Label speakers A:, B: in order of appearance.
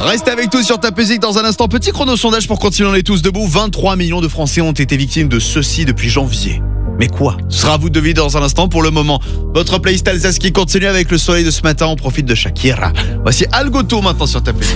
A: Restez avec tous sur Top Music dans un instant. Petit chrono sondage pour continuer, on est tous debout. 23 millions de Français ont été victimes de ceci depuis janvier. Mais quoi? Ce sera à vous de deviner dans un instant. Pour le moment, votre playlist Alsace qui continue avec le soleil de ce matin. On profite de Shakira. Voici Algoto maintenant sur Top Music.